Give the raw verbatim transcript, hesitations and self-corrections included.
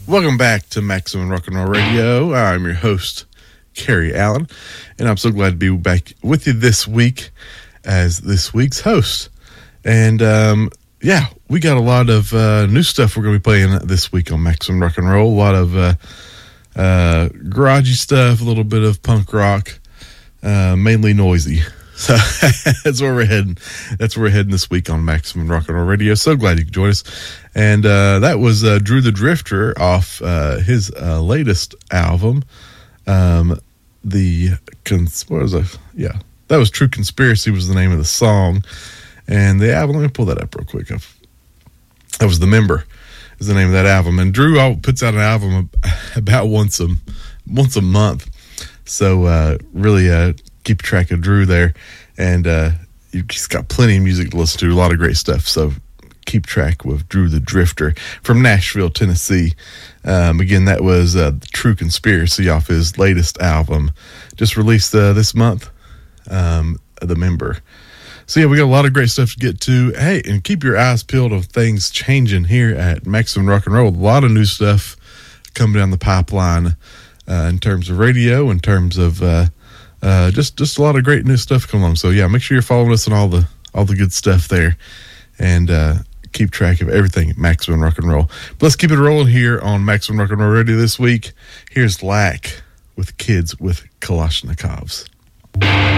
Welcome back to Maximum Rock and Roll Radio. I'm your host, Kerry Allen, and I'm so glad to be back with you this week as this week's host. And um, yeah, we got a lot of uh, new stuff we're going to be playing this week on Maximum Rock and Roll. A lot of uh, uh, garagey stuff, a little bit of punk rock, uh, mainly noisy. So that's where we're heading. That's where we're heading this week on Maximum Rock and Roll Radio. So glad you could join us. And uh, that was uh, Drew the Drifter off uh, his uh, latest album. Um, the cons- what was it? Yeah, that was True Conspiracy was the name of the song, and the album. Let me pull that up real quick. That was The Member, is the name of that album. And Drew puts out an album about once a once a month. So uh, really. Uh, keep track of Drew there, and uh he's got plenty of music to listen to, a lot of great stuff. So keep track with Drew the Drifter from Nashville, Tennessee. Um again, that was uh True Conspiracy off his latest album, just released uh, this month, um The Member. So yeah, we got a lot of great stuff to get to. Hey, and keep your eyes peeled of things changing here at Maximum Rock and Roll. A lot of new stuff coming down the pipeline uh in terms of radio, in terms of uh Uh, just just a lot of great new stuff coming along. So yeah, make sure you're following us on all the all the good stuff there, and uh, keep track of everything at Maximum Rock and Roll. But let's keep it rolling here on Maximum Rock and Roll Radio this week. Here's Lack with Kids with Kalashnikovs.